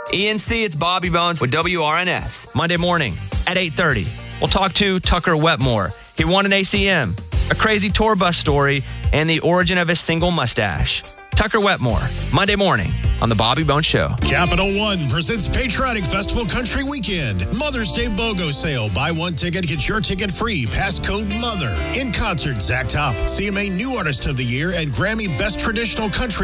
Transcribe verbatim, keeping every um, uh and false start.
E N C, it's Bobby Bones with W R N S. Monday morning at eight thirty. We'll talk to Tucker Wetmore. He won an A C M, a crazy tour bus story, and the origin of his single mustache. Tucker Wetmore, Monday morning on The Bobby Bones Show. Capital One presents Patriotic Festival Country Weekend. Mother's Day BOGO sale. Buy one ticket, get your ticket free. Passcode MOTHER. In concert, Zach Top, C M A New Artist of the Year, and Grammy Best Traditional Country